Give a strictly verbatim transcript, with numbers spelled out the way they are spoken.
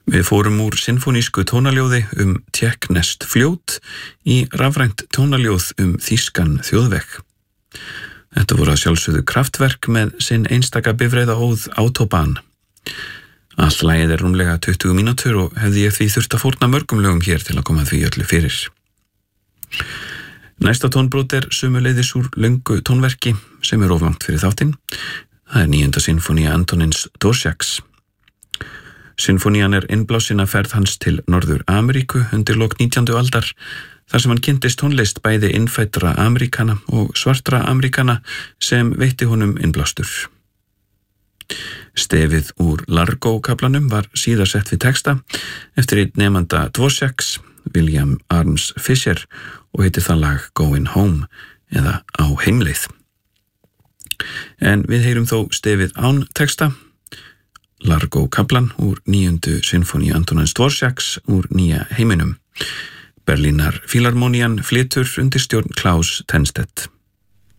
Við fórum úr sinfonísku tónaljóði um tékkneskt fljót í rafrænt tónaljóð um þýskan þjóðveg. Þetta voru að sjálfsögðu Kraftwerk með sinn einstaka bifreiðaóð Autobahn. Allt lagið er rúmlega tuttugu mínútur og hefði ég því þurft að fórna mörgum lögum hér til að koma því öllu fyrir. Næsta tónbrot er sömuleiðis úr löngu tónverki sem er of langt fyrir þáttinn. Það er níunda sinfónía Antonins Dvořáks. Sinfonían er innblásin af ferð hans til Norður Ameríku undir lok nítjándu aldar, þar sem hann kynntist tónlist bæði innfæddra Ameríkana og svartra Ameríkana sem veitti honum innblástur. Stefið úr Largo-kaflanum var síðar sett við texta eftir einn nemanda Dvořáks, William Arms Fisher, og heitir það lag Going Home eða Á heimleið. En við heyrum þó stefið án texta, Largo-kaflan úr níundu sinfóníu Antonins Dvořáks úr Nýja heiminum. Berlínar Fílarmónían flytur undir stjórn Klaus Tennstedt.